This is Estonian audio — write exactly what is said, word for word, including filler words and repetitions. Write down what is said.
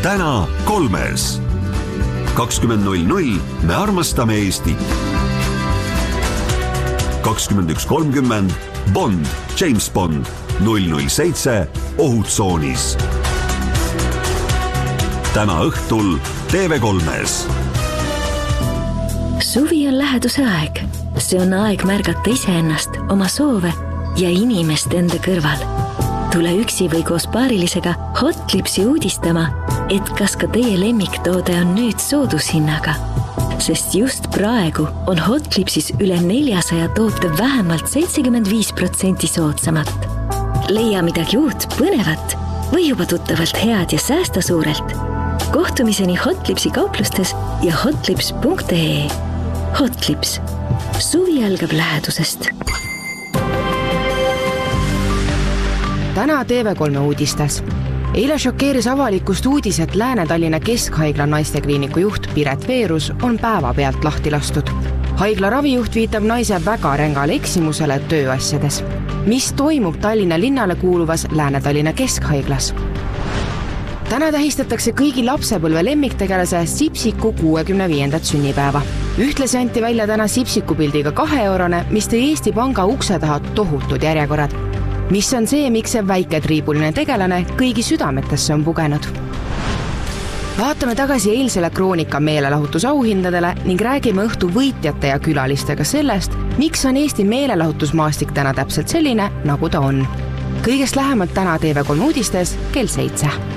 täna kolmes. kakskümmend null null me armastame Eestit. kakskümmend üks kolmkümmend Bond, James Bond, null null seitse Ohutsoonis. Täna õhtul T V kolmes. Suvi on läheduse aeg. See on aeg märgata iseennast, oma soove ja inimest enda kõrval. Tule üksi või koos paarilisega Hotlipsi uudistama, et kas ka teie lemmiktoode on nüüd soodushinnaga. Sest just praegu on Hotlipsis üle neljasaja toote vähemalt seitsekümmend viis protsenti soodsamat. Leia midagi uut, põnevat või juba tuttavalt head ja säästa suurelt. Kohtumiseni Hotlipsi kauplustes ja hotlips punkt ee. Hotlips. Suvi algab lähedusest. Täna T V kolme uudistes. Eile šokeeris avalikust uudis, et Lääne-Tallinna Keskhaigla naistekliiniku juht Piret Veerus on päeva pealt lahti lastud. Haigla ravijuht viitab naise väga rängale eksimusele tööasjades. Mis toimub Tallinna linnale kuuluvas Lääne-Tallinna Keskhaiglas? Täna tähistatakse kõigi lapsepõlve lemmiktegelase Sipsiku kuuekümne viiendat sünnipäeva. Ühtlasi anti välja täna Sipsiku pildiga kahe eurone, mis tõi Eesti Panga ukse taha tohutud järjekorrad. Mis on see, miks see väike triibuline tegelane kõigi südametesse on pugenud? Vaatame tagasi eilsele Kroonika meelelahutusauhindadele ning räägime õhtu võitjate ja külalistega sellest, miks on Eesti meelelahutusmaastik täna täpselt selline, nagu ta on. Kõigest lähemalt täna T V kolm uudistes kell seitse.